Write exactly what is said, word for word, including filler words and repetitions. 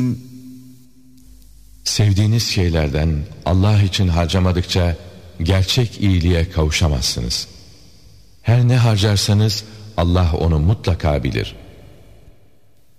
Sevdiğiniz şeylerden Allah için harcamadıkça gerçek iyiliğe kavuşamazsınız. Her ne harcarsanız Allah onu mutlaka bilir.